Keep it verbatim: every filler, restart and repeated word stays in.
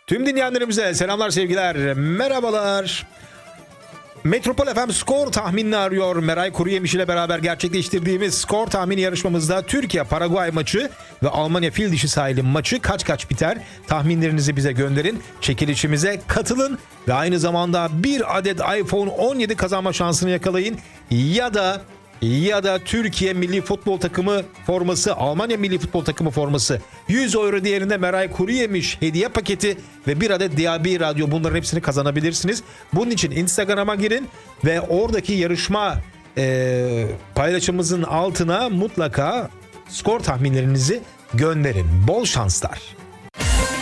Tüm dinleyenlerimize selamlar, sevgiler, merhabalar. Metropol F M skor tahminini arıyor. Meray Kuruyemiş ile beraber gerçekleştirdiğimiz skor tahmini yarışmamızda Türkiye-Paraguay maçı ve Almanya fil dişi sahili maçı kaç kaç biter? Tahminlerinizi bize gönderin. Çekilişimize katılın ve aynı zamanda bir adet iPhone on yedi kazanma şansını yakalayın. Ya da ya da Türkiye Milli Futbol Takımı forması, Almanya Milli Futbol Takımı forması, yüz euro değerinde Meray Kuruyemiş hediye paketi ve bir adet D A B radyo, bunların hepsini kazanabilirsiniz. Bunun için Instagram'a girin ve oradaki yarışma e, paylaşımımızın altına mutlaka skor tahminlerinizi gönderin. Bol şanslar.